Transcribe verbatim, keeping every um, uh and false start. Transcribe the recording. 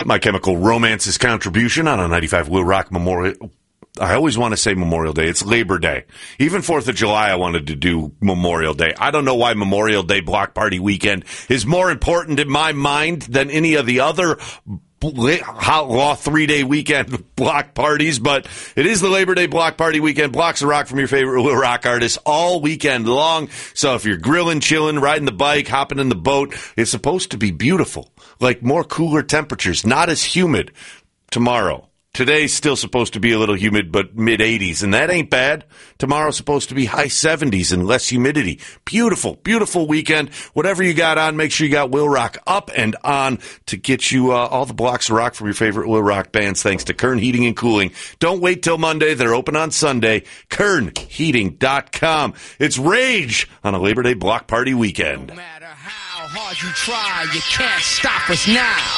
My Chemical Romance's contribution on a ninety-five Will Rock Memorial. I always want to say Memorial Day. It's Labor Day. Even fourth of July, I wanted to do Memorial Day. I don't know why Memorial Day Block Party Weekend is more important in my mind than any of the other outlaw three-day weekend block parties, but it is the Labor Day Block Party Weekend. Blocks of rock from your favorite Will Rock artists all weekend long. So if you're grilling, chilling, riding the bike, hopping in the boat, it's supposed to be beautiful, like more cooler temperatures, not as humid tomorrow. Today's still supposed to be a little humid, but mid eighties, and that ain't bad. Tomorrow's supposed to be high seventies and less humidity. Beautiful, beautiful weekend. Whatever you got on, make sure you got Will Rock up and on to get you uh, all the blocks of rock from your favorite Will Rock bands, thanks to Kern Heating and Cooling. Don't wait till Monday. They're open on Sunday. Kern Heating dot com. It's Rage on a Labor Day Block Party Weekend. No matter how hard you try, you can't stop us now.